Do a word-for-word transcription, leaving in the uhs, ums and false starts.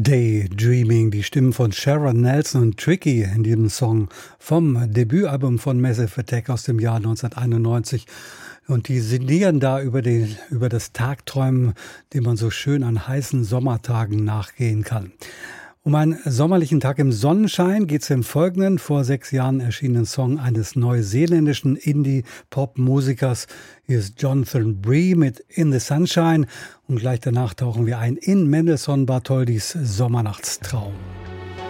Daydreaming, die Stimmen von Sharon Nelson und Tricky in diesem Song vom Debütalbum von Massive Attack aus dem Jahr neunzehnhunderteinundneunzig. Und die sinnieren da über, den, über das Tagträumen, dem man so schön an heißen Sommertagen nachgehen kann. Um einen sommerlichen Tag im Sonnenschein geht es im folgenden, vor sechs Jahren erschienenen Song eines neuseeländischen Indie-Pop-Musikers. Hier ist Jonathan Bree mit In the Sunshine und gleich danach tauchen wir ein in Mendelssohn Bartholdys Sommernachtstraum.